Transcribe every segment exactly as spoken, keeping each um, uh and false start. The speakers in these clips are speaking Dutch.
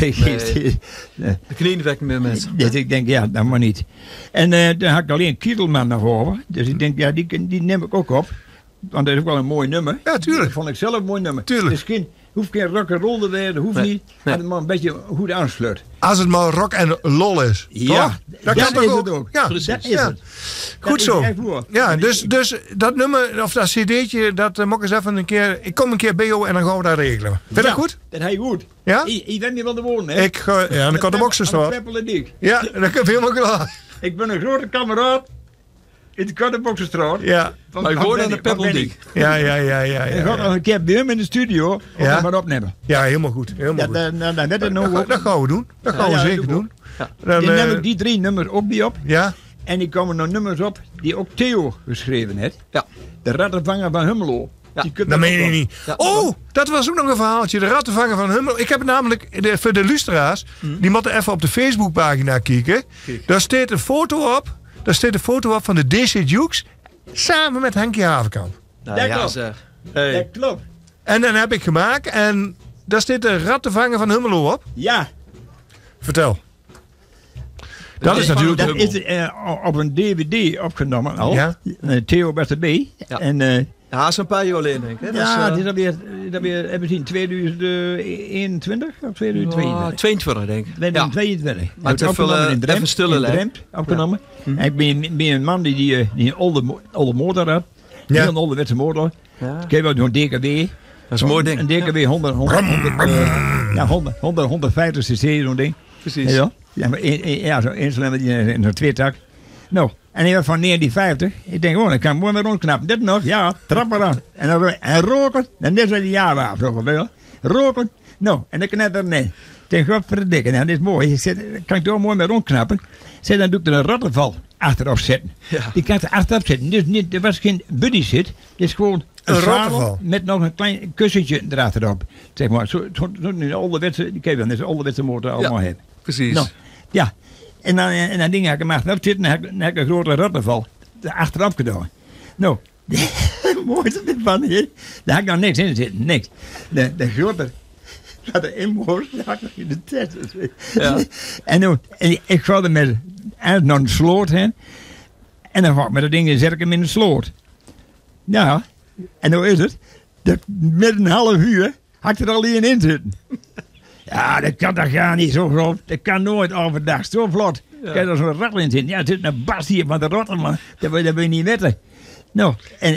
Nee, nee. nee. De knieën wekken meer mensen. Dus ik denk, ja, dat maar niet. En uh, dan had ik alleen Kietelman nog over. Dus ik denk, ja, die, die neem ik ook op. Want dat is ook wel een mooi nummer. Ja, tuurlijk. Dat vond ik zelf een mooi nummer. Tuurlijk. Dus geen, hoeft geen rock'n'roll te worden, hoeft nee. niet. Nee. Maar het maar een beetje goed aansluit. Als het maar rock en lol is. Ja, toch? Dat, dat kan toch is ook? het ook. Ja, Precies. Dat is ja. het. Goed Dat zo. is echt voor. Ja, dus, dus dat nummer, of dat cd'tje, dat uh, moet ik eens even een keer... Ik kom een keer bij jou en dan gaan we dat regelen. Vind je Ja, dat goed? Dat hij goed. Ja? Je, je bent niet van de woorden, hè? Ik ga... Ja, dan kan de boksen staan. staan. Ja, dat kan helemaal klaar. Ik ben een grote kameraad in de Kardeboksenstraat. Ja. Van- Maar ik van woon aan Benny- de van Benny. Peppeldiek. Ja, ja, ja, ja. Ik ga Ja, nog een keer bij hem in de studio. Ja. Ja. maar opnemen. ja helemaal goed. Helemaal Ja, goed. dan, dan, dan net het Dat, nog ga- ook. dat gaan we doen. Dat gaan we Ja, ja, zeker doe doen. Ja. Dan, Die eh, neem ik die drie nummers ook bij op. Ja? En die komen nog nummers op die ook Theo geschreven heeft. Ja. De rattenvanger van Hummelo. Ja. Die kunt Dat er meen ook je op. niet. Ja. Oh, dat was ook nog een verhaaltje. De rattenvanger van Hummel. Ik heb het namelijk, de, voor de luisteraars, die moeten even op de Facebookpagina kijken. Kijk. Daar staat een foto op. Daar staat een foto op van de D C Dukes samen met Henkie Havenkamp. Nou, Ja, ja, klopt. zeg. Ja, Hey. klopt. En dan heb ik gemaakt en daar staat de rattenvanger van Hummelo op. Ja. Vertel. Dat is van natuurlijk... Dat Hummel. is uh, op een D V D opgenomen al. Ja. Uh, Theo was erbij. Ja. En uh, Ja, dat is een paar jaar alleen, denk ik. Hè? ja, dat dit is, is alweer, dat weer, hebben we zien, tweeduizend eenentwintig of tweeduizend tweeëntwintig? uh, tweeëntwintig, denk ik. tweeduizend tweeëntwintig. Maar het heeft wel, eh, even stille lijn. Drempt opgenomen. En ik ben, ben een man die, die, eh, die een oude, mo- oude motor had. Ja. Heel een ouderwetse motor. Ja. Ik heb wel zo'n D K W. Dat is een mooi ding. Een D K W honderd, honderd, honderd, uh, ja, honderd, honderd, honderdvijftig cc zo'n ding. Precies. Ja, ja, maar een, een, ja zo'n eencilinder in zo'n tweetak. Nou, en hij was van negentien vijftig. Ik denk, oh, dan kan ik mooi weer rondknappen. Dit nog, ja, trap maar aan. En, dan, en roken, en dit is een jaar af, zo ongeveer. Roken, nou, en dan knetter nee. Ik denk, wat verdikken, nou, dit is mooi. Ik zeg, kan ik er mooi mee rondknappen. Zeg, dan doe ik er een rattenval achterop zetten. Ja. Die kan ik er achterop zetten. Dus niet, er was geen buddy zit. Het is gewoon Een een zadel rattenval. met nog een klein kussentje erachterop. Zeg maar, zo'n zo, zo, zo ouderwetse, die kan je wel, dat is een ouderwetse motor allemaal Ja. hebben. Precies. Nou, ja. En dan, en dan ding heb ik hem achterop zitten en dan heb ik, dan heb ik een grote rattenval achterop gedaan. Nou, het mooiste van hier, daar heb ik nog niks in zitten, niks. De, de grote ratteninboos, daar had ik nog in de test. Ja. En, nou, en ik ga er met uit naar de sloot heen. En dan ga ik met dat ding in, zet ik hem in de sloot. Ja, en nou is het, dat met een half uur had ik er al in in zitten. Ja, dat kan toch gaan niet zo groot. Dat kan nooit overdag zo vlot. Ja. Kijk, er zo'n rattel in zitten. Ja, er zit een bas hier van de rotten, man. Dat wil, dat wil je niet weten. Nou, en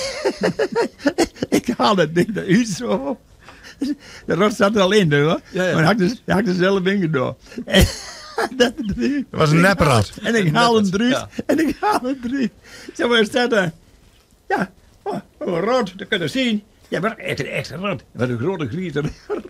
ik haal dat ding eruit zo op. De rot zat er al in, hoor. Ja, ja. Maar had ik had er zelf in gedaan. En, dat, Dat was een nepperat. en ik haal hem eruit. Ja. En ik haal hem eruit. Zo, waar staat daar? Ja, oh, oh, rood, dat kun je zien. Ja, maar echt een extra rood. Wat een grote glieter.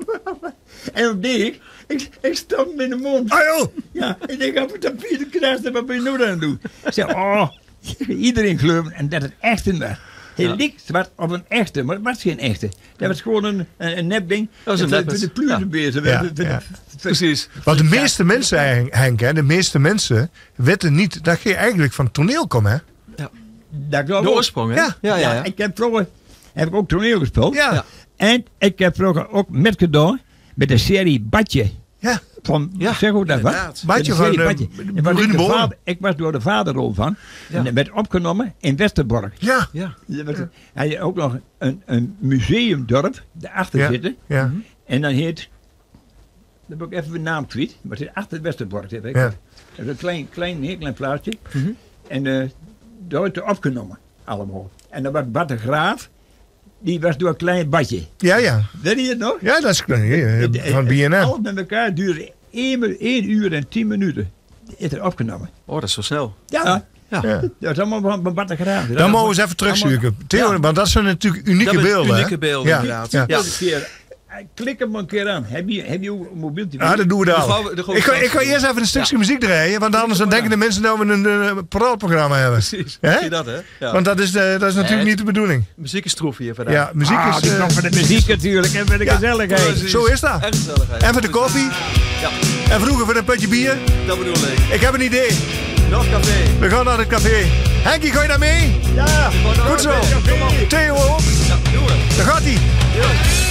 En wat deed ik? Ik, ik stak hem in de mond. Ah joh! Ja, ik denk, op het tapijt krijgt wat ben je nou aan het doen? Ik zeg, oh, iedereen gelooft en dat het echt een was. Hij Ja. likt zwart op een echte, maar het was geen echte. Dat was gewoon een, een, een nepding. Dat was een Voor- neppes. Voor de pluizen bezig. Ja, Voor de- ja. voor- Precies. Want de meeste mensen, Henk, Henk, hè, de meeste mensen weten niet dat je eigenlijk van toneel komt, hè? Dat klopt De ook. oorsprong, hè? Ja. Ja, ja, ja. Ja, ik heb vroeger heb ik ook toneel gespeeld. Ja. Ja. En ik heb vroeger ook met gedaan met de serie Badje. Ja. Van, Ja, zeg hoe dat was? inderdaad. Badje Met de serie van, eh, Badje. En was Bruno ik, de Boren. vader, ik was door de vaderrol van. Ja. En dat werd opgenomen in Westerbork. Ja. Ja. Er was- Hij had ook nog een, een museumdorp daarachter Ja. zitten. Ja. En dan heet, dat heb ik even de naam kwijt, maar het is achter Westerbork. Heb ik. Ja. Dat is een klein, klein, heel klein plaatsje. Mhm. En uh, daar werd er opgenomen, allemaal. En dan was Bart de Graaf, die was door een klein badje. Ja, ja. Weet je het nog? Ja, dat is eh, van B N N. Alles met elkaar duurde één, één uur en tien minuten. Is er opgenomen. Oh, dat is zo snel. Ja, Ja. Ja. dat is allemaal van van Bart de Graaf. Dan mogen we eens even terugzoeken. Theo, Ja. want dat zijn natuurlijk unieke Dat zijn beelden. unieke hè? beelden, ja. inderdaad. Ja. Ja. Een keer, eh, klik hem een keer aan. Heb je, heb je een mobieltje? Ja, dat doen we Dan daar. gaan we- dan gaan we Ik ga, straks ik ga doen. eerst even een stukje muziek draaien, want anders dan denken de mensen dat we een uh, praatprogramma hebben. Precies. Hè? Zie je dat, hè? Ja. Want dat is, uh, dat is natuurlijk Nee. niet de bedoeling. Muziek is troef hier vandaag. Ja, muziek Ah, is... die uh, komt voor de muziek natuurlijk en voor de ja. gezelligheid. Precies. Zo is dat. En gezelligheid. En voor de koffie. Ja, En vroeger voor een putje bier. dat bedoel ik. Ik heb een idee. Nog café. We gaan naar het café. Henkie, ga je daar mee? Ja, Goed zo. Theo ook. Ja, doen we. Daar gaat hij. Ja.